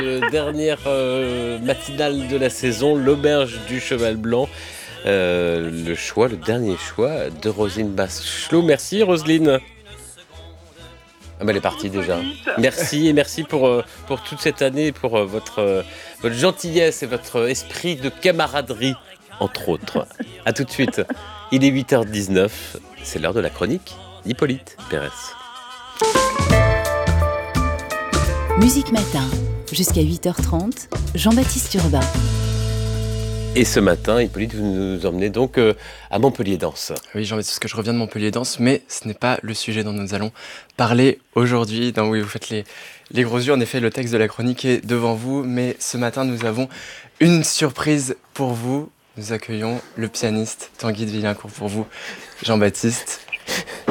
Dernière matinale de la saison, l'auberge du Cheval Blanc. Le dernier choix de Roselyne Bachelot. Merci Roselyne. Ah bah elle est partie déjà. Merci et merci pour toute cette année, pour votre gentillesse et votre esprit de camaraderie, entre autres. A tout de suite. Il est 8h19, c'est l'heure de la chronique d'Hippolyte Pérez. Musique Matin, jusqu'à 8h30, Jean-Baptiste Urbain. Et ce matin, Hippolyte, vous nous emmenez donc à Montpellier Danse. Oui, Jean-Baptiste, parce que je reviens de Montpellier Danse, mais ce n'est pas le sujet dont nous allons parler aujourd'hui. Oui, vous faites les gros yeux. En effet, le texte de la chronique est devant vous, mais ce matin, nous avons une surprise pour vous. Nous accueillons le pianiste Tanguy de Villincourt pour vous, Jean-Baptiste.